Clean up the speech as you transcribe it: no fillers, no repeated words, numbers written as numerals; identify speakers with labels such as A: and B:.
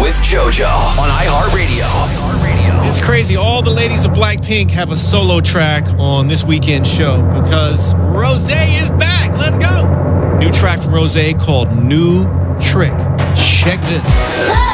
A: with JoJo on iHeartRadio.
B: It's crazy. All the ladies of Blackpink have a solo track on this weekend show because Rosé is back. Let's go. New track from Rosé called New Trick. Check this.